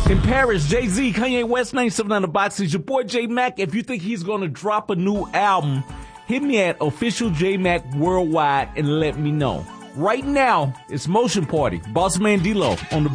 In Paris, Jay-Z, Kanye West, 979 The Box is your boy J Mac. If you think he's going to drop a new album, hit me at official J Mac Worldwide and let me know. Right now, it's Motion Party. Boss Man D-Lo on the